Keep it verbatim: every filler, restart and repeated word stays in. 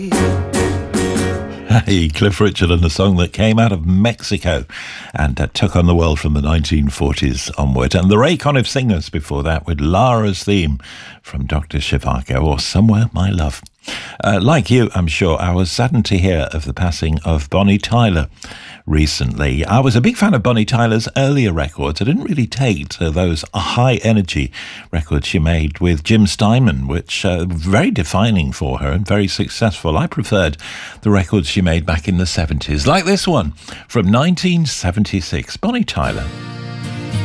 Hey, Cliff Richard and a song that came out of Mexico and uh, took on the world from the nineteen forties onward. And the Ray Conniff Singers before that with Lara's theme from Doctor Zhivago, or Somewhere My Love. Uh, like you, I'm sure, I was saddened to hear of the passing of Bonnie Tyler recently. I was a big fan of Bonnie Tyler's earlier records. I didn't really take to those high-energy records she made with Jim Steinman, which uh, were very defining for her and very successful. I preferred the records she made back in the seventies, like this one from nineteen seventy-six, Bonnie Tyler.